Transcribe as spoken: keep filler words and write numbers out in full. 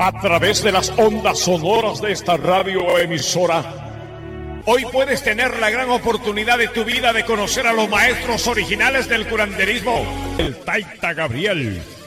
a través de las ondas sonoras de esta radioemisora. Hoy puedes tener la gran oportunidad de tu vida de conocer a los maestros originales del curanderismo, el Taita Gabriel.